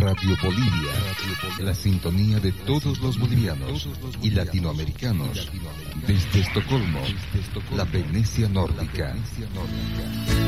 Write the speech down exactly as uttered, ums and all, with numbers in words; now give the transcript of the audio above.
Radio Bolivia, la sintonía de todos los bolivianos y latinoamericanos. Desde Estocolmo, la Venecia nórdica.